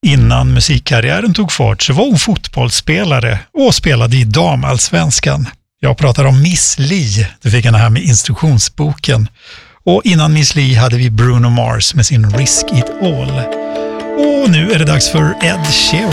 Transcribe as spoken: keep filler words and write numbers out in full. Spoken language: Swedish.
Innan musikkarriären tog fart så var hon fotbollsspelare och spelade i damallsvenskan. Jag pratar om Miss Li, det fick henne här med instruktionsboken. Och innan Miss Li hade vi Bruno Mars med sin Risk It All. Och nu är det dags för Ed Sheeran.